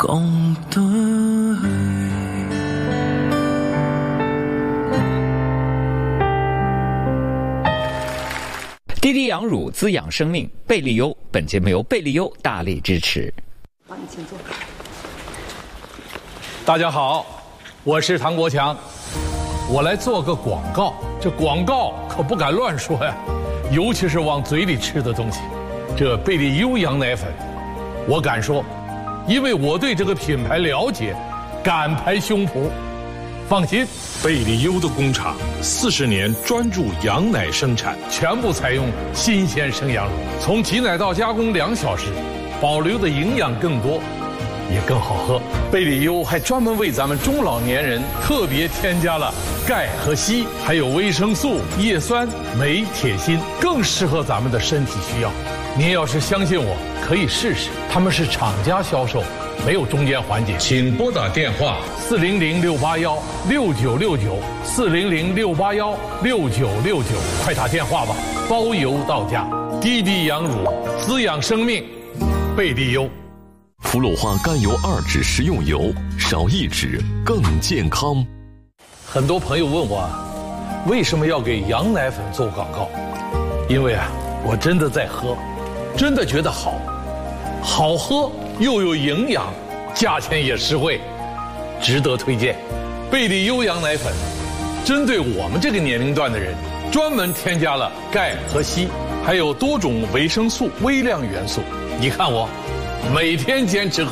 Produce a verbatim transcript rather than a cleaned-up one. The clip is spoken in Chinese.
講對。 滴滴羊乳滋养生命，贝利优。本节目由贝利优大力支持。 好，你请坐。 大家好，我是唐国强，我来做个广告。这广告可不敢乱说呀，尤其是往嘴里吃的东西。这贝利优羊奶粉，我敢说，因为我对这个品牌了解，敢拍胸脯。放心， 贝利优的工厂四十年专注羊奶生产， 全部采用新鲜生羊乳，从挤奶到加工两小时，保留的营养更多，也更好喝。贝利优还专门为咱们中老年人特别添加了钙和硒，还有维生素、叶酸、镁、铁、锌，更适合咱们的身体需要。您要是相信我，可以试试，他们是厂家销售，没有中间环节。 请拨打电话四零零六八幺六九六九四零零六八幺六九六九，快打电话吧，包邮到家。滴滴羊乳滋养生命，贝利优。 氟氯化甘油二酯食用油，少一酯更健康。 很多朋友问我，为什么要给羊奶粉做广告？因为啊，我真的在喝，真的觉得好，好喝又有营养，价钱也实惠，值得推荐。贝利优羊奶粉针对我们这个年龄段的人，专门添加了钙和硒，还有多种维生素、微量元素。你看我每天坚持喝。